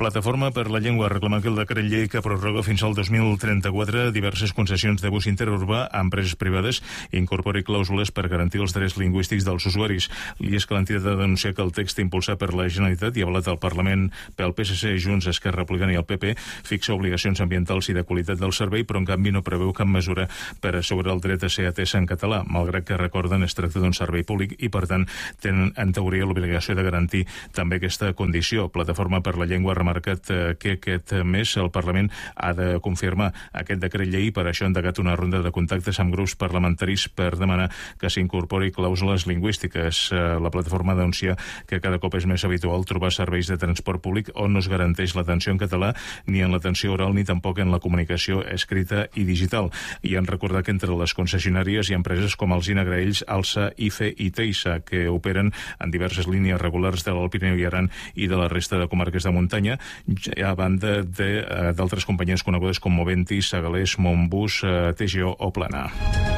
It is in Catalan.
Plataforma per la Llengua reclama que el decret llei que prorroga fins al 2034 diverses concessions de bus interurbà a empreses privades incorpori clàusules per garantir els drets lingüístics dels usuaris. L'IES que l'entitat ha denunciat que el text impulsat per la Generalitat i avalat al Parlament pel PSC, Junts, Esquerra Republicana i el PP fixa obligacions ambientals i de qualitat del servei, però en canvi no preveu cap mesura per assegurar el dret a ser atès en català, malgrat que recorden es tracta d'un servei públic i, per tant, tenen en teoria l'obligació de garantir també aquesta condició. Plataforma per la Llengua ha remarcat que aquest mes el Parlament ha de confirmar aquest decret llei i per això ha endegat una ronda de contactes amb grups parlamentaris per demanar que s'incorpori clàusules lingüístiques. La plataforma denuncia que cada cop és més habitual trobar serveis de transport públic on no es garanteix l'atenció en català ni en l'atenció oral ni tampoc en la comunicació escrita i digital. I han recordat que entre les concessionàries hi ha empreses com Alsina Graells, Alsa, IFE i Teisa, que operen en diverses línies regulars de l'Alt Pirineu i Aran i de la resta de comarques de muntanya, a banda d'altres companyies conegudes com Moventi, Sagalés, Montbus, TGO o Plana.